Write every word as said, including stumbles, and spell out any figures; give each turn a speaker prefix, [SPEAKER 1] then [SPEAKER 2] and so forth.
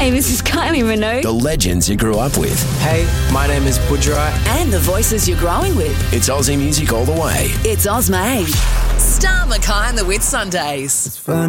[SPEAKER 1] Hi, this is Kylie Minogue.
[SPEAKER 2] The legends you grew up with.
[SPEAKER 3] Hey, my name is Budra.
[SPEAKER 4] And the voices you're growing with.
[SPEAKER 2] It's Aussie music all the way.
[SPEAKER 4] It's Ozmade. Star Mackay and the Whit Sundays.
[SPEAKER 3] It's fun.